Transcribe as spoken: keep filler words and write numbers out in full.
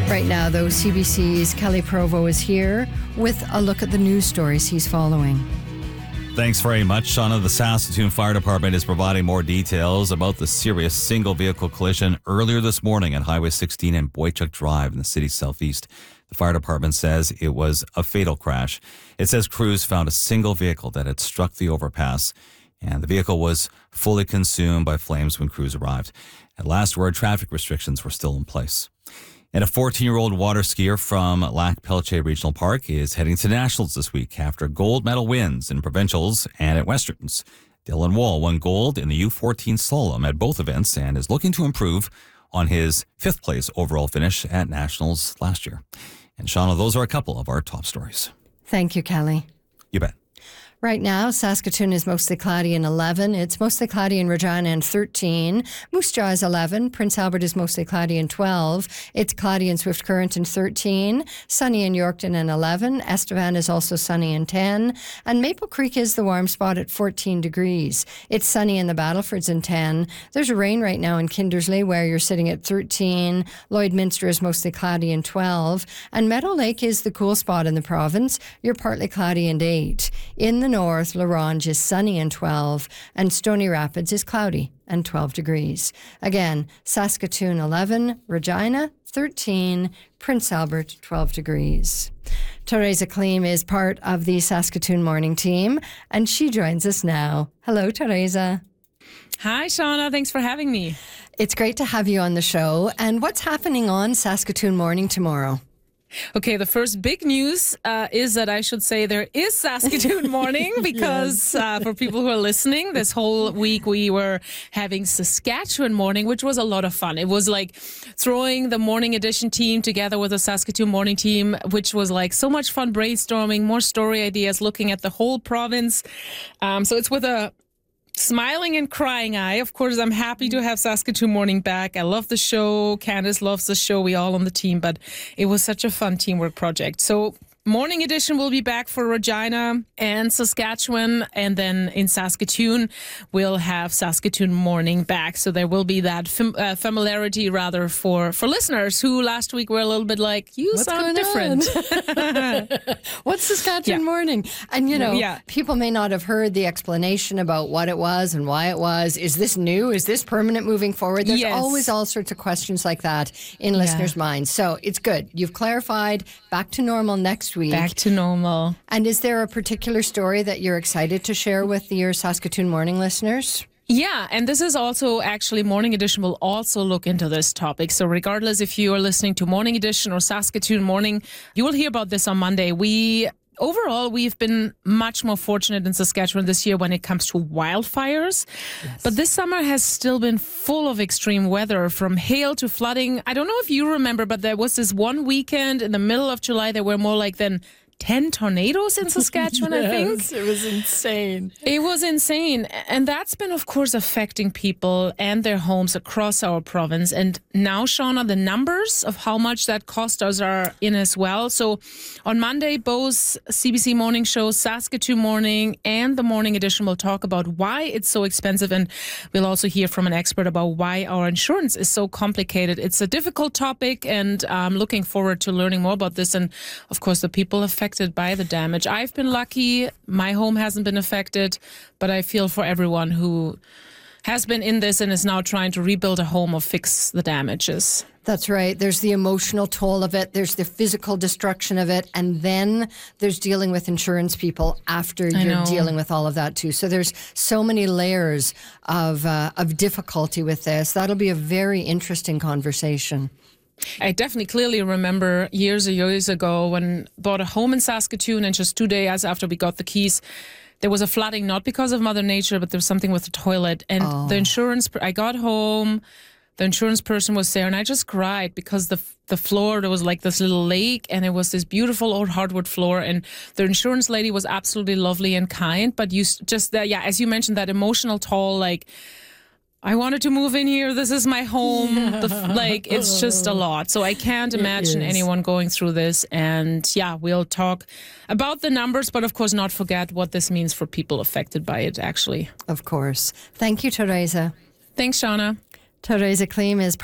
Right now, though, C B C's Kelly Provo is here with a look at the news stories he's following. Thanks very much, Shauna. The Saskatoon Fire Department is providing more details about the serious single-vehicle collision earlier this morning at Highway sixteen and Boychuk Drive in the city's southeast. The fire department says it was a fatal crash. It says crews found a single vehicle that had struck the overpass, and the vehicle was fully consumed by flames when crews arrived. At last word, traffic restrictions were still in place. And a fourteen-year-old water skier from Lac Pelche Regional Park is heading to nationals this week after gold medal wins in provincials and at westerns. Dylan Wall won gold in the U fourteen slalom at both events and is looking to improve on his fifth place overall finish at nationals last year. And Shauna, those are a couple of our top stories. Thank you, Kelly. You bet. Right now, Saskatoon is mostly cloudy and eleven. It's mostly cloudy in Regina and thirteen. Moose Jaw is eleven. Prince Albert is mostly cloudy and twelve. It's cloudy in Swift Current and thirteen. Sunny in Yorkton and eleven. Estevan is also sunny and ten. And Maple Creek is the warm spot at fourteen degrees. It's sunny in the Battlefords and ten. There's rain right now in Kindersley where you're sitting at thirteen. Lloydminster is mostly cloudy and twelve. And Meadow Lake is the cool spot in the province. You're partly cloudy and eight. In the north, La Ronge is sunny and twelve, and Stony Rapids is cloudy and twelve degrees. Again, Saskatoon eleven, Regina thirteen, Prince Albert twelve degrees. Teresa Kleem is part of the Saskatoon morning team, and she joins us now. Hello, Teresa. Hi, Shauna. Thanks for having me. It's great to have you on the show. And what's happening on Saskatoon Morning tomorrow? Okay, the first big news uh, is that I should say there is Saskatoon Morning because yes. uh, for people who are listening, this whole week we were having Saskatchewan Morning, which was a lot of fun. It was like throwing the Morning Edition team together with the Saskatoon Morning team, which was like so much fun brainstorming, more story ideas, looking at the whole province. Um, so it's with a smiling and crying eye. Of course, I'm happy to have Saskatoon Morning back. I love the show. Candace loves the show. We all on the team, but it was such a fun teamwork project. So Morning Edition will be back for Regina and Saskatchewan, and then in Saskatoon, we'll have Saskatoon Morning back. So there will be that fam- uh, familiarity, rather, for, for listeners who last week were a little bit like, you What's sound different. What's Saskatchewan yeah. Morning? And, you know, yeah. people may not have heard the explanation about what it was and why it was. Is this new? Is this permanent moving forward? There's yes. always all sorts of questions like that in yeah. listeners' minds. So it's good. You've clarified. Back to normal next week. Back to normal. And is there a particular story that you're excited to share with your Saskatoon Morning listeners? Yeah, and this is also actually Morning Edition will also look into this topic. So regardless if you are listening to Morning Edition or Saskatoon Morning, you will hear about this on Monday. We Overall, we've been much more fortunate in Saskatchewan this year when it comes to wildfires. Yes. But this summer has still been full of extreme weather, from hail to flooding. I don't know if you remember, but there was this one weekend in the middle of July, there were more like than ten tornadoes in Saskatchewan, yes, I think. It was insane. It was insane. And that's been, of course, affecting people and their homes across our province. And now, Shauna, the numbers of how much that cost us are in as well. So on Monday, both C B C morning shows, Saskatoon Morning and the Morning Edition, will talk about why it's so expensive. And we'll also hear from an expert about why our insurance is so complicated. It's a difficult topic, and I'm looking forward to learning more about this. And, of course, the people affected by the damage. I've been lucky. My home hasn't been affected, but I feel for everyone who has been in this and is now trying to rebuild a home or fix the damages. That's right. There's the emotional toll of it. There's the physical destruction of it. And then there's dealing with insurance people after I you're know. dealing with all of that too. So there's so many layers of uh, of difficulty with this. That'll be a very interesting conversation. I definitely clearly remember years and years ago when I bought a home in Saskatoon, and just two days after we got the keys, there was a flooding, not because of Mother Nature, but there was something with the toilet. And oh. the insurance, I got home, the insurance person was there, and I just cried because the the floor, there was like this little lake, and it was this beautiful old hardwood floor, and the insurance lady was absolutely lovely and kind. But you just, uh, yeah, as you mentioned, that emotional toll, like, I wanted to move in here. This is my home. Yeah. The, like, it's just a lot. So I can't imagine anyone going through this. And yeah, we'll talk about the numbers, but of course not forget what this means for people affected by it, actually. Of course. Thank you, Teresa. Thanks, Shauna. Teresa Kleem is